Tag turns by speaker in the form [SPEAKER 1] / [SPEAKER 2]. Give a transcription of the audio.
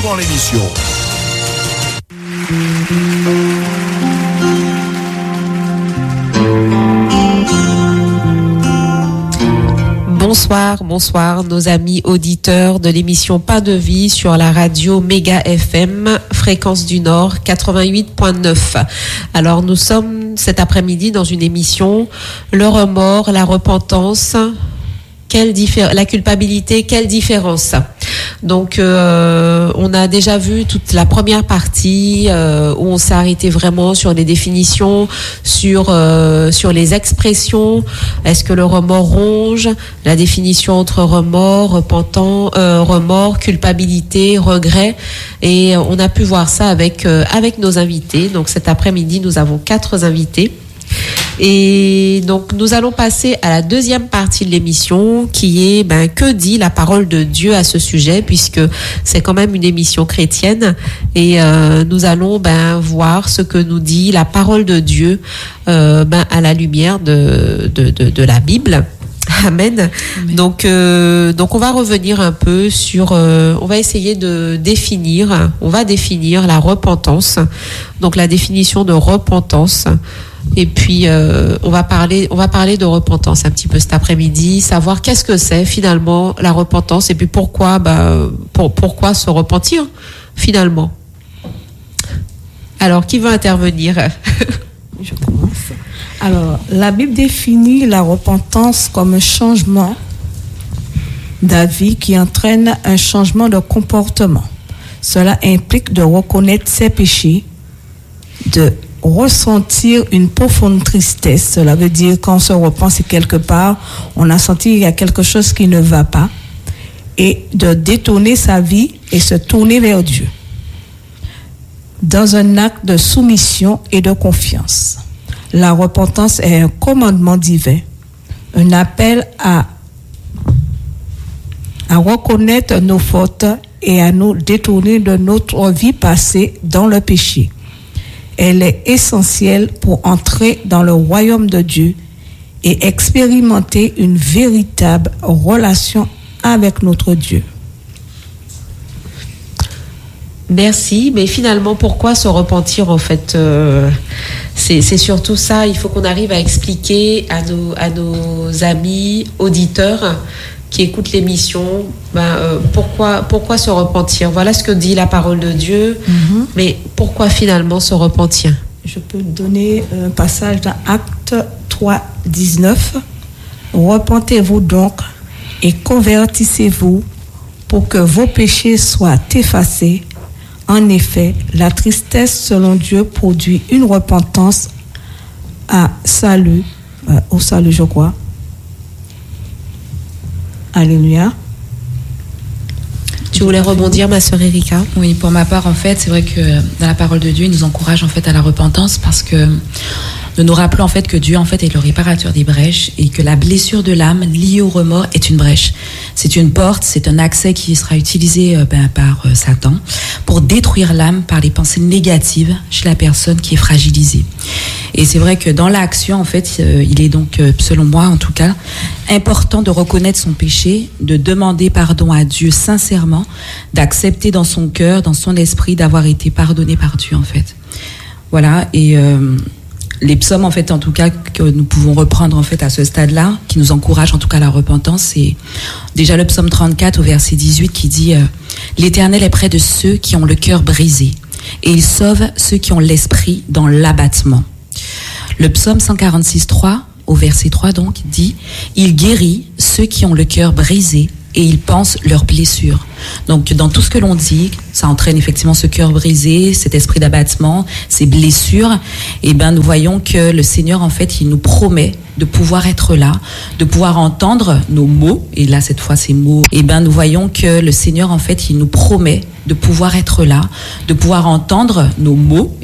[SPEAKER 1] dans l'émission.
[SPEAKER 2] Bonsoir nos amis auditeurs de l'émission Pas de vie sur la radio Méga FM, fréquence du Nord 88.9. Alors nous sommes cet après-midi dans une émission le remords, la repentance, la culpabilité, quelle différence? Donc on a déjà vu toute la première partie où on s'est arrêté vraiment sur les définitions, sur les expressions. Est-ce que le remords ronge? La définition entre remords, remords, culpabilité, regret. Et on a pu voir ça avec nos invités. Donc cet après-midi, nous avons 4 invités. Et donc nous allons passer à la deuxième partie de l'émission qui est que dit la parole de Dieu à ce sujet, puisque c'est quand même une émission chrétienne et nous allons voir ce que nous dit la parole de Dieu à la lumière de la Bible. Amen. Donc on va revenir un peu sur on va essayer de définir la repentance. Donc la définition de repentance. Et puis on va parler de repentance un petit peu cet après-midi, savoir qu'est-ce que c'est finalement la repentance et puis pourquoi se repentir finalement. Alors qui veut intervenir?
[SPEAKER 3] Je commence. Alors, la Bible définit la repentance comme un changement d'avis qui entraîne un changement de comportement. Cela implique de reconnaître ses péchés, de ressentir une profonde tristesse. Cela veut dire quand on se repent, c'est quelque part, on a senti qu'il y a quelque chose qui ne va pas, et de détourner sa vie et se tourner vers Dieu dans un acte de soumission et de confiance. La repentance est un commandement divin, un appel à reconnaître nos fautes et à nous détourner de notre vie passée dans le péché. Elle est essentielle pour entrer dans le royaume de Dieu et expérimenter une véritable relation avec notre Dieu.
[SPEAKER 2] Merci, mais finalement, pourquoi se repentir en fait c'est surtout ça, il faut qu'on arrive à expliquer à nos amis auditeurs qui écoutent l'émission pourquoi se repentir. Voilà ce que dit la parole de Dieu, mais pourquoi finalement se repentir?
[SPEAKER 3] Je peux donner un passage dans Actes 3, 19. Repentez-vous donc et convertissez-vous pour que vos péchés soient effacés. En effet, la tristesse selon Dieu produit une repentance au salut, je crois. Alléluia.
[SPEAKER 2] Tu voulais rebondir, ma sœur Erika?
[SPEAKER 4] Oui, pour ma part, en fait, c'est vrai que dans la parole de Dieu, il nous encourage en fait à la repentance parce que nous nous rappelons en fait que Dieu en fait est le réparateur des brèches et que la blessure de l'âme liée au remords est une brèche. C'est une porte, c'est un accès qui sera utilisé par Satan pour détruire l'âme par les pensées négatives chez la personne qui est fragilisée. Et c'est vrai que dans l'action, en fait, il est donc, selon moi en tout cas, important de reconnaître son péché, de demander pardon à Dieu sincèrement, d'accepter dans son cœur, dans son esprit, d'avoir été pardonné par Dieu, en fait. Voilà, et les psaumes, en fait, en tout cas, que nous pouvons reprendre, en fait, à ce stade-là, qui nous encouragent, en tout cas, à la repentance, c'est déjà le psaume 34 au verset 18 qui dit « L'Éternel est près de ceux qui ont le cœur brisé, et il sauve ceux qui ont l'esprit dans l'abattement. » Le psaume 146.3 au verset 3 donc dit « Il guérit ceux qui ont le cœur brisé et il pense leurs blessures. » Donc dans tout ce que l'on dit, ça entraîne effectivement ce cœur brisé, cet esprit d'abattement, ces blessures. Et ben nous voyons que le Seigneur en fait il nous promet de pouvoir être là, de pouvoir entendre nos mots. Et là cette fois ces mots. Et ben nous voyons que le Seigneur en fait il nous promet de pouvoir être là, de pouvoir entendre nos mots.